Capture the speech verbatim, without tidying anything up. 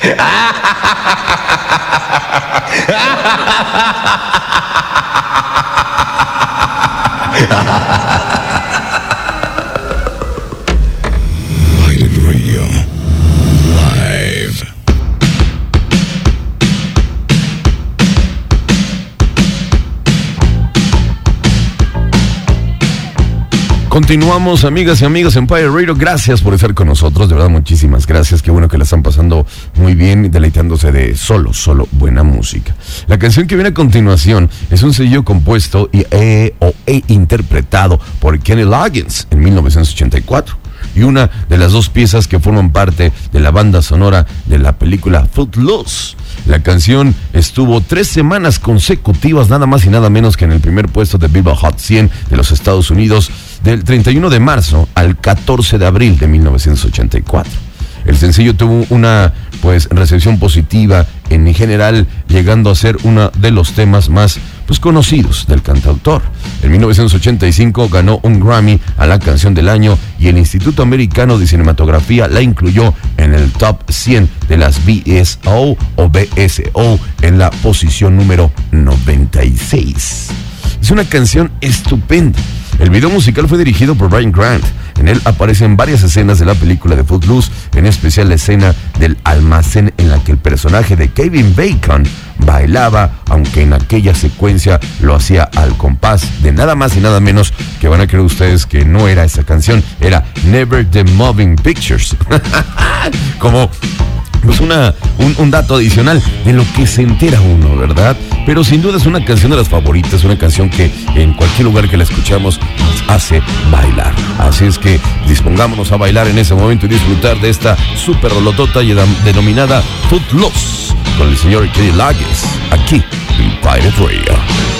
Pirate Radio Live. Continuamos, amigas y amigos en Pirate Radio. Gracias por estar con nosotros, de verdad muchísimas gracias. Qué bueno que la están pasando muy bien, deleitándose de solo, solo buena música. La canción que viene a continuación es un sello compuesto y e, o, e interpretado por Kenny Loggins en mil novecientos ochenta y cuatro. Y una de las dos piezas que forman parte de la banda sonora de la película Footloose. La canción estuvo tres semanas consecutivas, nada más y nada menos que en el primer puesto de Billboard Hot cien de los Estados Unidos, del treinta y uno de marzo al catorce de abril de mil novecientos ochenta y cuatro. El sencillo tuvo una pues recepción positiva en general, llegando a ser uno de los temas más pues conocidos del cantautor. En mil novecientos ochenta y cinco ganó un Grammy a la canción del año y el Instituto Americano de Cinematografía la incluyó en el top cien de las B S O o B S O en la posición número noventa y seis. Es una canción estupenda. El video musical fue dirigido por Brian Grant. En él aparecen varias escenas de la película de Footloose, en especial la escena del almacén en la que el personaje de Kevin Bacon bailaba, aunque en aquella secuencia lo hacía al compás de nada más y nada menos que van a creer ustedes que no era esa canción, era Never the Moving Pictures. Como pues una, un, un dato adicional de lo que se entera uno, ¿verdad? Pero sin duda es una canción de las favoritas, una canción que en cualquier lugar que la escuchamos nos hace bailar. Así es que dispongámonos a bailar en ese momento y disfrutar de esta super rolotota denominada Footloose con el señor Kenny Loggins, aquí en Pirate Radio.